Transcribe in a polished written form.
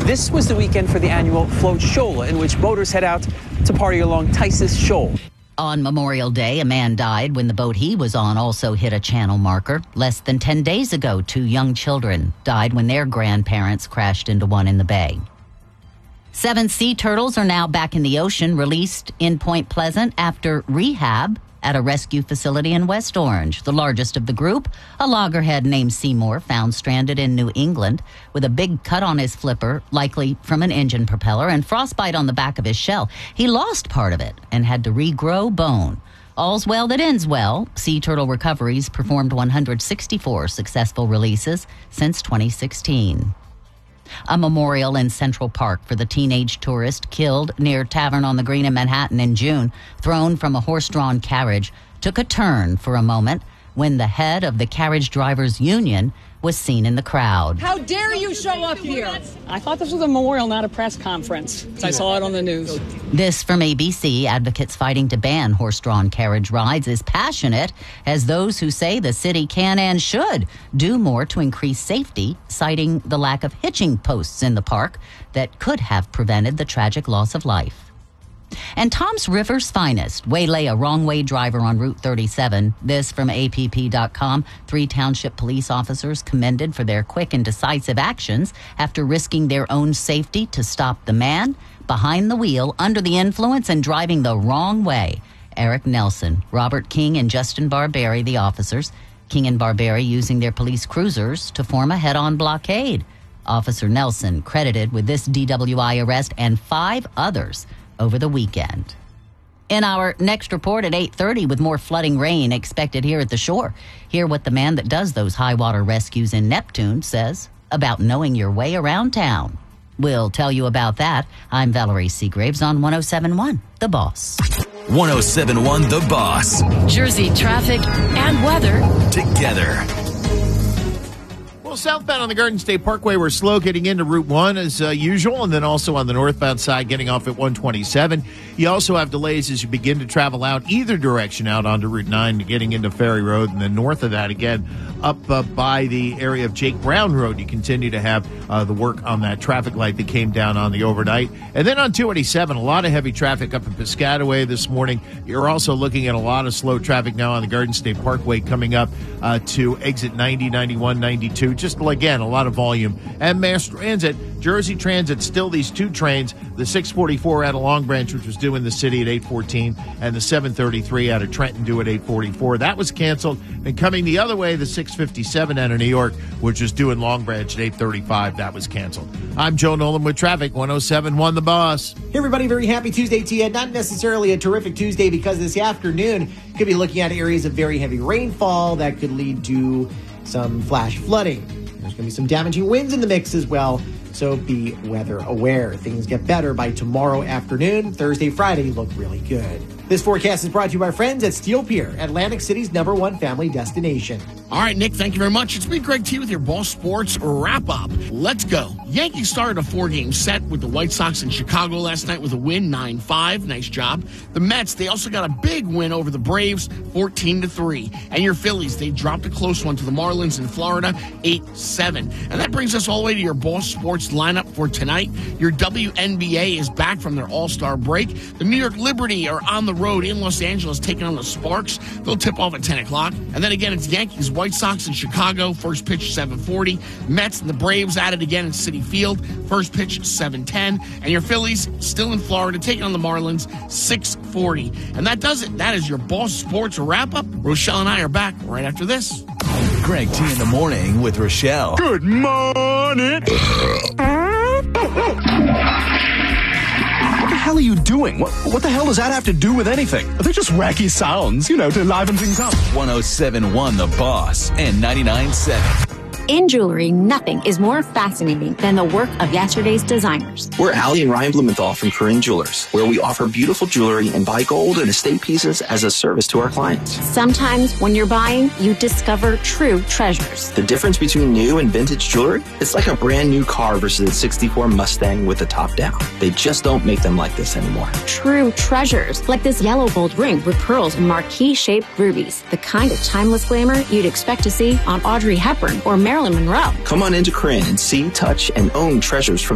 This was the weekend for the annual Float Shola, in which boaters head out to party along Tisis Shoal. On Memorial Day, a man died when the boat he was on also hit a channel marker. Less than 10 days ago, 2 young children died when their grandparents crashed into one in the bay. 7 sea turtles are now back in the ocean, released in Point Pleasant after rehab at a rescue facility in West Orange. The largest of the group, a loggerhead named Seymour, found stranded in New England with a big cut on his flipper, likely from an engine propeller, and frostbite on the back of his shell. He lost part of it and had to regrow bone. All's well that ends well. Sea Turtle Recoveries performed 164 successful releases since 2016. A memorial in Central Park for the teenage tourist killed near Tavern on the Green in Manhattan in June, thrown from a horse-drawn carriage, took a turn for a moment when the head of the carriage drivers' union was seen in the crowd. How dare you show up here? I thought this was a memorial, not a press conference. I saw it on the news. This from ABC. Advocates fighting to ban horse-drawn carriage rides is passionate as those who say the city can and should do more to increase safety, citing the lack of hitching posts in the park that could have prevented the tragic loss of life. And Tom's River's finest waylay a wrong-way driver on Route 37. This from APP.com. 3 township police officers commended for their quick and decisive actions after risking their own safety to stop the man behind the wheel under the influence and driving the wrong way. Eric Nelson, Robert King, and Justin Barberi, the officers. King and Barberi using their police cruisers to form a head-on blockade. Officer Nelson credited with this DWI arrest and 5 others over the weekend. In our next report at 8:30, with more flooding rain expected here at the shore, hear what the man that does those high water rescues in Neptune says about knowing your way around town. We'll tell you about that. I'm Valerie Seagraves on 107.1 The Boss. 107.1 The Boss. Jersey traffic and weather together. Well, southbound on the Garden State Parkway, we're slow getting into Route 1 as usual, and then also on the northbound side getting off at 127. You also have delays as you begin to travel out either direction out onto Route 9 getting into Ferry Road, and then north of that again up by the area of Jake Brown Road. You continue to have the work on that traffic light that came down on the overnight. And then on 287, a lot of heavy traffic up in Piscataway this morning. You're also looking at a lot of slow traffic now on the Garden State Parkway coming up to exit 90, 91, 92. Just again, a lot of volume. And Mass Transit, Jersey Transit, still these 2 trains, the 644 out of Long Branch, which was due in the city at 8:14, and the 733 out of Trenton due at 8:44. That was canceled. And coming the other way, the 657 out of New York, which was due in Long Branch at 8:35, that was canceled. I'm Joe Nolan with traffic, 107.1 The Boss. Hey everybody, very happy Tuesday to you. Not necessarily a terrific Tuesday because this afternoon could be looking at areas of very heavy rainfall that could lead to some flash flooding. There's going to be some damaging winds in the mix as well, so be weather aware. Things get better by tomorrow afternoon. Thursday, Friday look really good. This forecast is brought to you by friends at Steel Pier, Atlantic City's #1 family destination. All right, Nick, thank you very much. It's me, Greg T, with your Boss Sports wrap-up. Let's go. Yankees started a 4-game set with the White Sox in Chicago last night with a win, 9-5. Nice job. The Mets, they also got a big win over the Braves, 14-3. And your Phillies, they dropped a close one to the Marlins in Florida, 8-7. And that brings us all the way to your Boss Sports lineup for tonight. Your WNBA is back from their All-Star break. The New York Liberty are on the road in Los Angeles taking on the Sparks. They'll tip off at 10 o'clock. And then again, it's Yankees, White Sox in Chicago. First pitch, 7:40. Mets and the Braves at it again in Citi Field. First pitch, 7:10. And your Phillies still in Florida taking on the Marlins, 6:40. And that does it. That is your Boss Sports wrap-up. Rochelle and I are back right after this. Greg T in the morning with Rochelle. Good morning. What the hell are you doing? What the hell does that have to do with anything? They're just wacky sounds, to liven things up. 107.1 The Boss and 99.7. In jewelry, nothing is more fascinating than the work of yesterday's designers. We're Allie and Ryan Blumenthal from Corinne Jewelers, where we offer beautiful jewelry and buy gold and estate pieces as a service to our clients. Sometimes when you're buying, you discover true treasures. The difference between new and vintage jewelry? It's like a brand new car versus a 64 Mustang with the top down. They just don't make them like this anymore. True treasures, like this yellow gold ring with pearls and marquise-shaped rubies. The kind of timeless glamour you'd expect to see on Audrey Hepburn or Marilyn Monroe. Come on into Corinne and see, touch, and own treasures from